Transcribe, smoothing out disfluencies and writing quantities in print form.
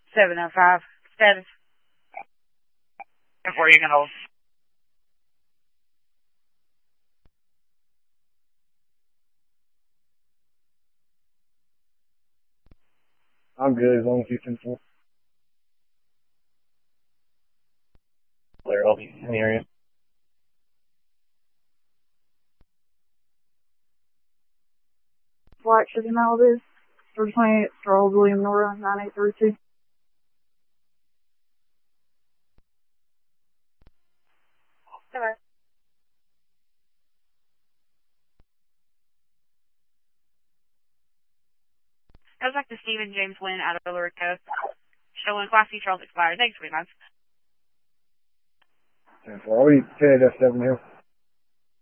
705. Status. Before you can hold. I'm good as long as you can pull. I'll be in the area. Flight City Malibu, 328 Charles William Nora, 9832. Hello. I was like to Stephen James Wynn out of Billerica. Showing Class C Charles expired. Thanks, sweet man. 10-4. I'll be 10-7 here.